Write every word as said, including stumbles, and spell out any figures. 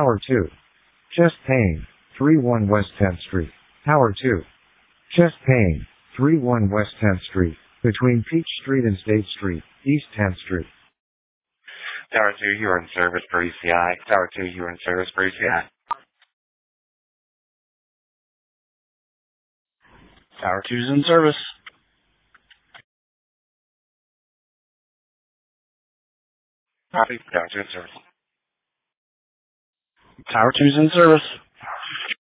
Tower two. Chest pain, three one West tenth Street. Tower two. Chest pain, three one West tenth Street, between Peach Street and State Street, East tenth Street. Tower two, you are in service for E C I. Tower two, you are in service for E C I. Tower two's in service. Copy. Tower two in service. Tower two's in service.